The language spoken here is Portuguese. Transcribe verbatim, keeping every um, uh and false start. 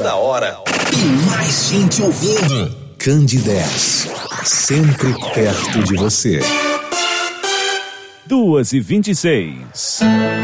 toda hora e mais gente ouvindo. Candidez, sempre perto de você. duas e vinte e seis.